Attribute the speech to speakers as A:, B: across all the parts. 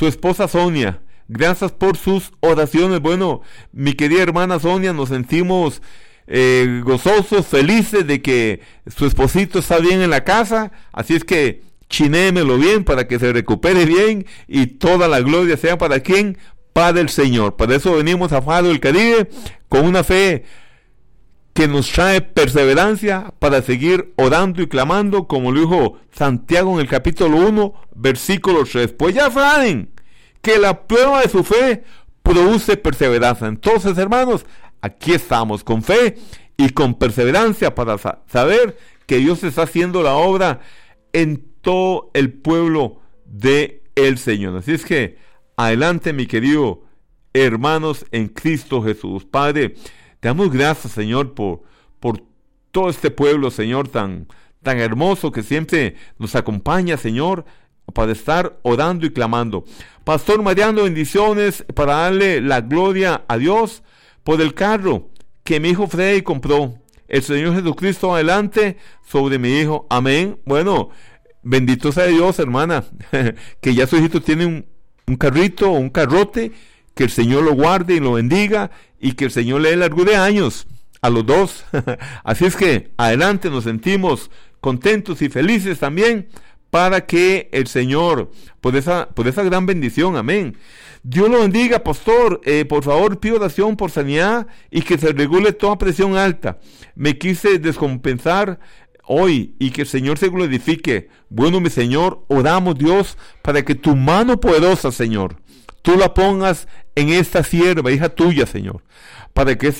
A: su esposa Sonia. Gracias por sus oraciones. Bueno, mi querida hermana Sonia, nos sentimos gozosos, felices de que su esposito está bien en la casa. Así es que chinémelo bien para que se recupere bien y toda la gloria sea para quien, para el Señor. Para eso venimos a Faro del Caribe con una fe que nos trae perseverancia para seguir orando y clamando, como lo dijo Santiago en el capítulo 1, versículo 3. Pues ya saben que la prueba de su fe produce perseverancia. Entonces, hermanos, aquí estamos con fe y con perseverancia para saber que Dios está haciendo la obra en todo el pueblo de el Señor. Así es que adelante, mi querido hermanos en Cristo Jesús. Padre, te damos gracias, Señor, por todo este pueblo, Señor, tan hermoso que siempre nos acompaña, Señor, para estar orando y clamando. Pastor Mariano, bendiciones para darle la gloria a Dios por el carro que mi hijo Freddy compró. El Señor Jesucristo adelante sobre mi hijo. Amén. Bueno, bendito sea Dios, hermana, que ya su hijito tiene un carrito o un carrote. Que el Señor lo guarde y lo bendiga y que el Señor le dé largura de años a los dos. Así es que adelante, nos sentimos contentos y felices también para que el Señor, por esa gran bendición, amén. Dios lo bendiga, pastor. Por favor, pido oración por sanidad y que se regule toda presión alta. Me quise descompensar hoy y que el Señor se glorifique. Bueno, mi Señor, oramos, Dios, para que tu mano poderosa, Señor, tú la pongas en esta sierva, hija tuya, Señor, para que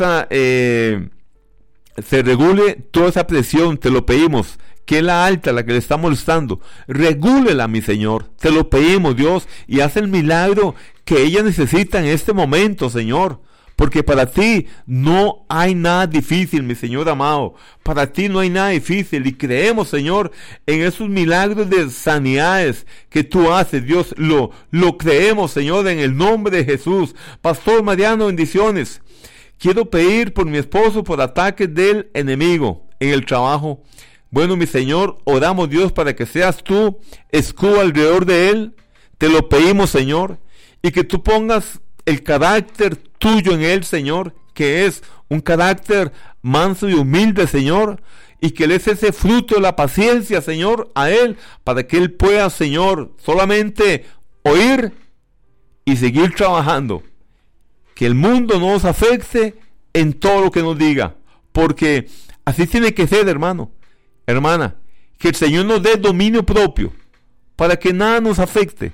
A: se regule toda esa presión. Te lo pedimos, que es la alta, la que le está molestando. Regúlela, mi Señor, te lo pedimos, Dios, y haz el milagro que ella necesita en este momento, Señor. Porque para ti no hay nada difícil, mi Señor amado. Para ti no hay nada difícil. Y creemos, Señor, en esos milagros de sanidades que tú haces, Dios. Lo creemos, Señor, en el nombre de Jesús. Pastor Mariano, bendiciones. Quiero pedir por mi esposo por ataques del enemigo en el trabajo. Bueno, mi Señor, oramos, Dios, para que seas tú escudo alrededor de él. Te lo pedimos, Señor. Y que tú pongas el carácter tuyo en él, Señor, que es un carácter manso y humilde, Señor, y que le des ese fruto de la paciencia, Señor, a él, para que él pueda, Señor, solamente oír y seguir trabajando. Que el mundo no nos afecte en todo lo que nos diga, porque así tiene que ser, hermano, hermana, que el Señor nos dé dominio propio, para que nada nos afecte,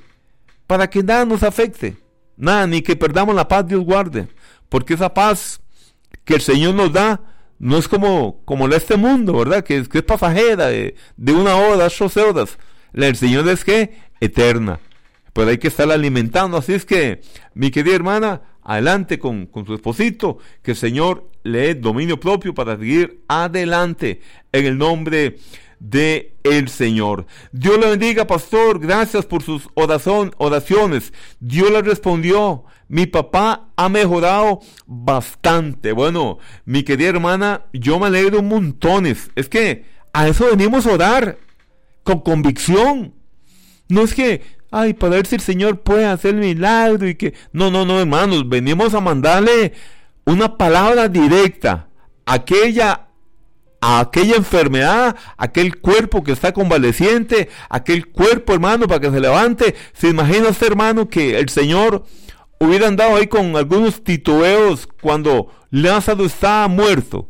A: nada, ni que perdamos la paz, Dios guarde, porque esa paz que el Señor nos da no es como la de este mundo, ¿verdad? Que es pasajera, de 1 hora, 2 horas. La del Señor es que eterna, pero hay que estar alimentando. Así es que, mi querida hermana, adelante con su esposito, que el Señor le dé dominio propio para seguir adelante en el nombre de el Señor. Dios le bendiga, pastor. Gracias por sus oraciones. Dios le respondió. Mi papá ha mejorado bastante. Bueno, mi querida hermana, yo me alegro montones. Es que a eso venimos a orar con convicción. No es que, para ver si el Señor puede hacer el milagro y que... No, hermanos, venimos a mandarle una palabra directa a aquella enfermedad, aquel cuerpo que está convaleciente, aquel cuerpo, hermano, para que se levante. ¿Se imagina usted, hermano, que el Señor hubiera andado ahí con algunos titubeos cuando Lázaro estaba muerto?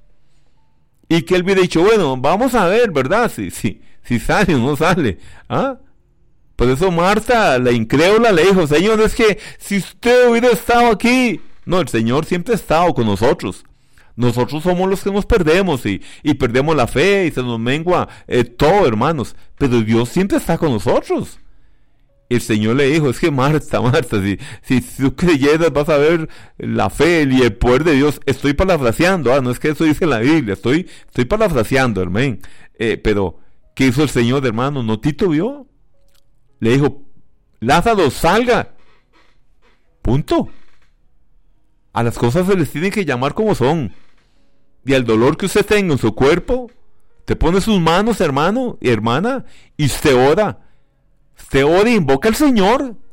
A: Y que él hubiera dicho, bueno, vamos a ver, ¿verdad? Si sale o no sale. Por eso Marta, la incrédula, le dijo, Señor, es que si usted hubiera estado aquí... No, el Señor siempre ha estado con nosotros. Nosotros somos los que nos perdemos y perdemos la fe y se nos mengua todo, hermanos. Pero Dios siempre está con nosotros. El Señor le dijo, es que Marta, si tú creyeras vas a ver la fe y el poder de Dios. Estoy parafraseando, no es que eso dice la Biblia, estoy parafraseando, hermano. Pero, ¿qué hizo el Señor, hermano? ¿No titubeó? Le dijo, Lázaro, salga. Punto. A las cosas se les tiene que llamar como son. Y al dolor que usted tenga en su cuerpo, te pone sus manos, hermano y hermana, y usted ora. Usted ora y invoca al Señor.